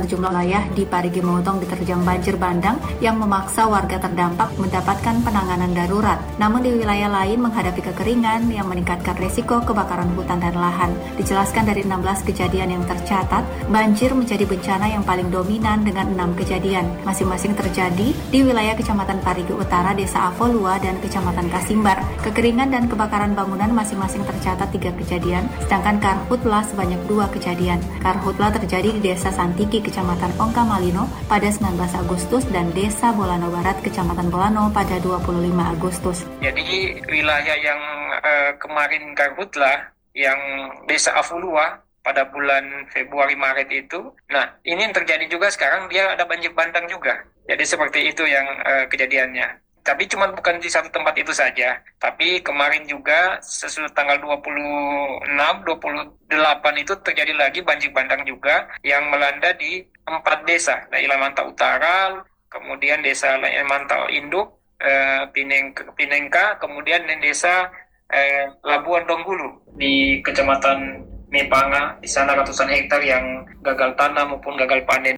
sejumlah wilayah di Parigi Motong diterjang banjir bandang yang memaksa warga terdampak mendapatkan penanganan darurat. Namun di wilayah lain menghadapi kekeringan yang meningkatkan risiko kebakaran hutan dan lahan. Dijelaskan dari 16 kejadian yang tercatat, banjir menjadi bencana yang paling dominan dengan 6 kejadian. Masing-masing terjadi di wilayah Kecamatan Parigi Utara, Desa Avolua, dan Kecamatan Kasimbar. Kekeringan dan kebakaran bangunan masing-masing tercatat 3 kejadian, sedangkan karhutlah sebanyak 2 kejadian. Karhutlah terjadi di Desa Santiki, Kecamatan Ongka Malino pada 19 Agustus dan Desa Bolano Barat, Kecamatan Bolano pada 25 Agustus. Jadi wilayah yang kemarin karhutlah yang Desa Avolua pada bulan Februari Maret itu. Nah, ini yang terjadi juga sekarang, dia ada banjir bandang juga. Jadi seperti itu yang kejadiannya. Tapi cuma bukan di satu tempat itu saja. Tapi kemarin juga sesudah tanggal 26, 28 itu terjadi lagi banjir bandang juga yang melanda di 4 desa. Ilamanta Utara, kemudian Desa Ilamanta Induk, Pinengka, kemudian desa Labuan Donggulu di Kecamatan Mepanga. Di sana ratusan hektar yang gagal tanam maupun gagal panen.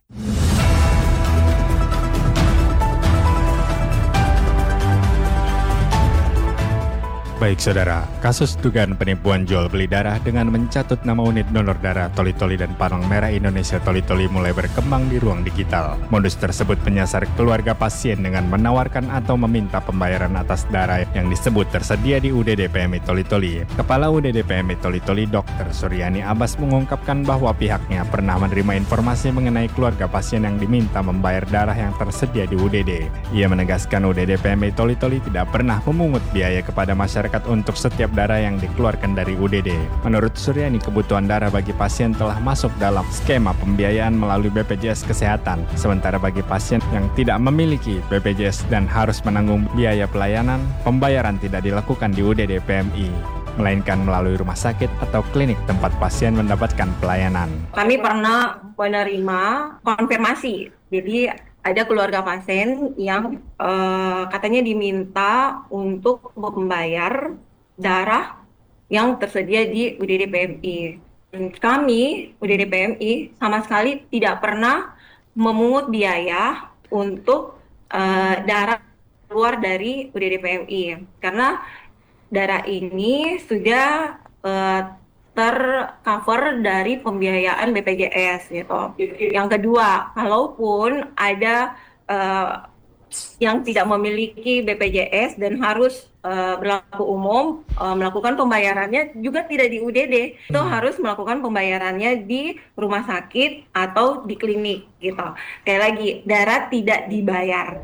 Baik saudara, kasus dugaan penipuan jual beli darah dengan mencatut nama unit donor darah Toli-Toli dan Palang Merah Indonesia Toli-Toli mulai berkembang di ruang digital. Modus tersebut menyasar keluarga pasien dengan menawarkan atau meminta pembayaran atas darah yang disebut tersedia di UDD PMI Toli-Toli. Kepala UDD PMI Toli-Toli Dr. Suryani Abbas mengungkapkan bahwa pihaknya pernah menerima informasi mengenai keluarga pasien yang diminta membayar darah yang tersedia di UDD. Ia menegaskan UDD PMI Toli-Toli tidak pernah memungut biaya kepada masyarakat untuk setiap darah yang dikeluarkan dari UDD. Menurut Suryani, kebutuhan darah bagi pasien telah masuk dalam skema pembiayaan melalui BPJS Kesehatan. Sementara bagi pasien yang tidak memiliki BPJS dan harus menanggung biaya pelayanan, pembayaran tidak dilakukan di UDD PMI, melainkan melalui rumah sakit atau klinik tempat pasien mendapatkan pelayanan. Kami pernah menerima konfirmasi, jadi ada keluarga pasien yang katanya diminta untuk membayar darah yang tersedia di UDD PMI. Kami, UDD PMI, sama sekali tidak pernah memungut biaya untuk darah keluar dari UDD PMI. Karena darah ini sudah tercover dari pembiayaan BPJS gitu. Yang kedua, kalaupun ada yang tidak memiliki BPJS dan harus berlaku umum, melakukan pembayarannya juga tidak di UDD, itu harus melakukan pembayarannya di rumah sakit atau di klinik gitu. Sekali lagi, darah tidak dibayar.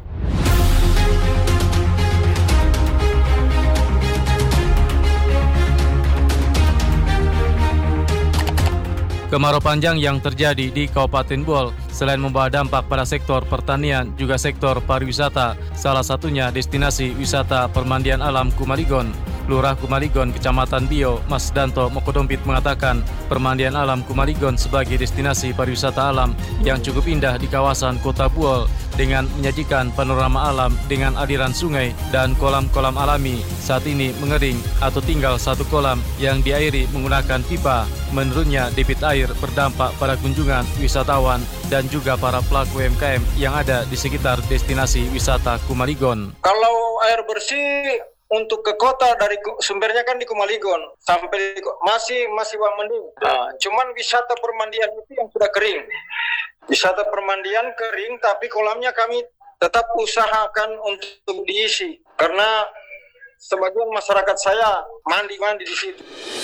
Kemarau panjang yang terjadi di Kabupaten Bol selain membawa dampak pada sektor pertanian juga sektor pariwisata, salah satunya destinasi wisata permandian alam Kumaligon. Lurah Kumaligon, Kecamatan Bio, Mas Danto Mokodompit mengatakan permandian alam Kumaligon sebagai destinasi pariwisata alam yang cukup indah di kawasan Kota Buol dengan menyajikan panorama alam dengan aliran sungai dan kolam-kolam alami. Saat ini mengering atau tinggal satu kolam yang diairi menggunakan pipa. Menurutnya debit air berdampak pada kunjungan wisatawan dan juga para pelaku UMKM yang ada di sekitar destinasi wisata Kumaligon. Kalau air bersih untuk ke kota dari sumbernya kan di Kumaligon sampai masih mending. Cuman wisata permandian itu yang sudah kering. Wisata permandian kering, tapi kolamnya kami tetap usahakan untuk diisi karena sebagian masyarakat saya mandi di situ.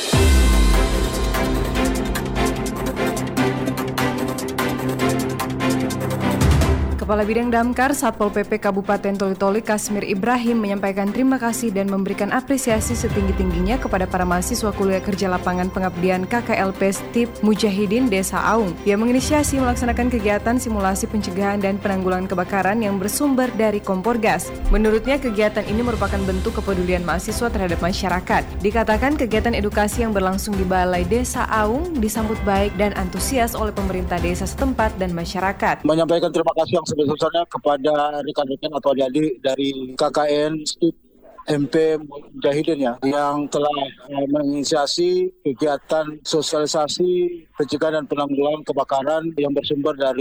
Kepala Bidang Damkar Satpol PP Kabupaten Toli-Toli Kasmir Ibrahim menyampaikan terima kasih dan memberikan apresiasi setinggi-tingginya kepada para mahasiswa kuliah kerja lapangan pengabdian KKLP STIP Mujahidin Desa Aung yang menginisiasi melaksanakan kegiatan simulasi pencegahan dan penanggulangan kebakaran yang bersumber dari kompor gas. Menurutnya kegiatan ini merupakan bentuk kepedulian mahasiswa terhadap masyarakat. Dikatakan kegiatan edukasi yang berlangsung di Balai Desa Aung disambut baik dan antusias oleh pemerintah desa setempat dan masyarakat. Menyampaikan terima kasih yang sebesar-besarnya kepada rekan-rekan atau adik-adik dari KKN STIP MP Mujahidin yang telah menginisiasi kegiatan sosialisasi pencegahan dan penanggulangan kebakaran yang bersumber dari